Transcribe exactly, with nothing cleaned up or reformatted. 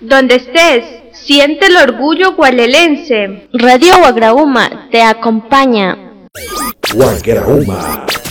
Donde estés, siente el orgullo gualelense. Radio Guagrauma te acompaña. Guagrauma.